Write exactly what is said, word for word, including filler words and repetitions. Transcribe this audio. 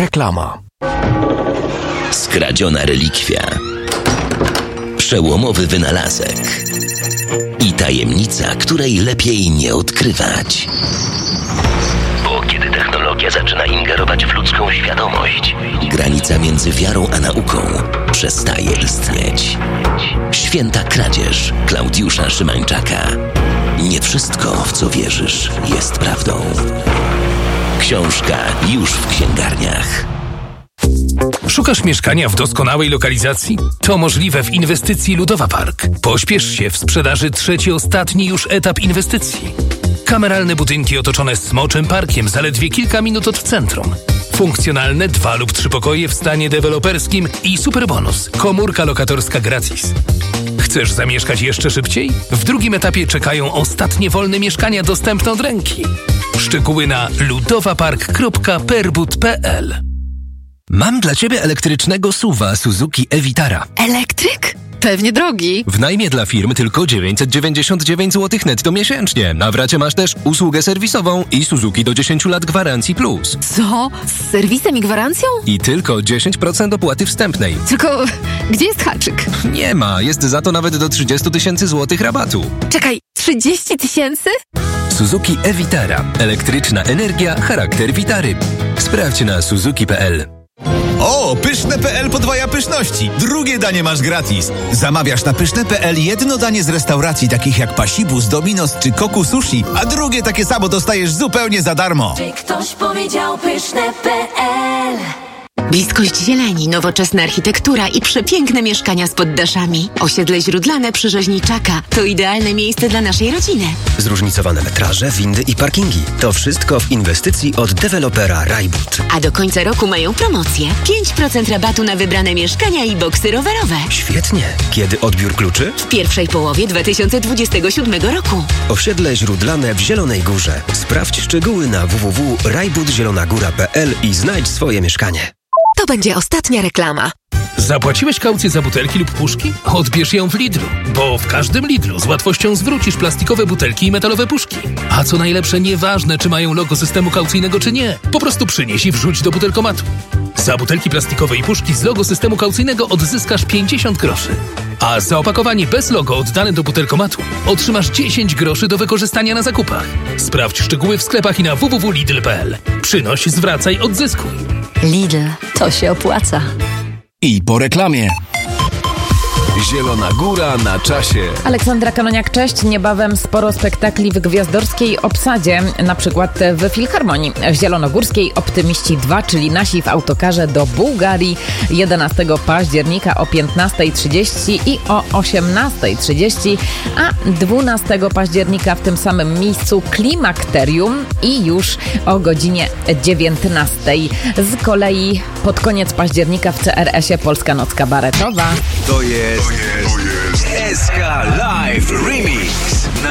Reklama. Skradziona relikwia. Przełomowy wynalazek. I tajemnica, której lepiej nie odkrywać. Bo kiedy technologia zaczyna ingerować w ludzką świadomość, granica między wiarą a nauką przestaje istnieć. Święta kradzież Klaudiusza Szymańczaka. Nie wszystko, w co wierzysz, jest prawdą. Książka już w księgarniach. Szukasz mieszkania w doskonałej lokalizacji? To możliwe w inwestycji Ludowa Park. Pośpiesz się w sprzedaży trzeci ostatni już etap inwestycji. Kameralne budynki otoczone smoczym parkiem zaledwie kilka minut od centrum. Funkcjonalne dwa lub trzy pokoje w stanie deweloperskim i superbonus. Komórka lokatorska gratis. Chcesz zamieszkać jeszcze szybciej? W drugim etapie czekają ostatnie wolne mieszkania dostępne od ręki. Szczegóły na ludowapark kropka perbut kropka pe el. Mam dla Ciebie elektrycznego S U V-a Suzuki e-Vitara. Elektryk? Pewnie drogi. W najmie dla firm tylko dziewięćset dziewięćdziesiąt dziewięć złotych netto miesięcznie. Na wracie masz też usługę serwisową i Suzuki do dziesięć lat gwarancji plus. Co? Z serwisem i gwarancją? I tylko dziesięć procent opłaty wstępnej. Tylko gdzie jest haczyk? Nie ma, jest za to nawet do trzydzieści tysięcy złotych rabatu. Czekaj, trzydzieści tysięcy? Suzuki e-Vitara. Elektryczna energia, charakter Vitary. Sprawdź na suzuki kropka pe el. O, pyszne kropka pe el podwaja pyszności. Drugie danie masz gratis. Zamawiasz na pyszne kropka pe el jedno danie z restauracji takich jak Pasibus, Dominos czy Koku Sushi, a drugie takie samo dostajesz zupełnie za darmo. Czy ktoś powiedział pyszne kropka pe el? Bliskość zieleni, nowoczesna architektura i przepiękne mieszkania z poddaszami. Osiedle Źródlane przy Rzeźniczaka to idealne miejsce dla naszej rodziny. Zróżnicowane metraże, windy i parkingi. To wszystko w inwestycji od dewelopera Rajbud. A do końca roku mają promocję. pięć procent rabatu na wybrane mieszkania i boksy rowerowe. Świetnie. Kiedy odbiór kluczy? W pierwszej połowie dwa tysiące dwudziestego siódmego roku. Osiedle Źródlane w Zielonej Górze. Sprawdź szczegóły na w w w kropka rajbud zielona góra kropka pe el i znajdź swoje mieszkanie. To będzie ostatnia reklama. Zapłaciłeś kaucję za butelki lub puszki? Odbierz ją w Lidlu, bo w każdym Lidlu z łatwością zwrócisz plastikowe butelki i metalowe puszki. A co najlepsze, nieważne czy mają logo systemu kaucyjnego czy nie, po prostu przynieś i wrzuć do butelkomatu. Za butelki plastikowe i puszki z logo systemu kaucyjnego odzyskasz pięćdziesiąt groszy. A za opakowanie bez logo oddane do butelkomatu otrzymasz dziesięć groszy do wykorzystania na zakupach. Sprawdź szczegóły w sklepach i na w w w kropka lidl kropka pe el. Przynoś, zwracaj, odzyskuj. Lidl, to się opłaca. I po reklamie. Zielona Góra na czasie. Aleksandra Kanoniak, cześć. Niebawem sporo spektakli w gwiazdorskiej obsadzie, na przykład w Filharmonii. W Zielonogórskiej Optymiści dwa, czyli nasi w autokarze do Bułgarii jedenastego października o piętnasta trzydzieści i o osiemnasta trzydzieści, a dwunastego października w tym samym miejscu Klimakterium i już o godzinie dziewiętnastej. Z kolei pod koniec października w C R S ie Polska Noc Kabaretowa. To jest, to jest S K Live Remix.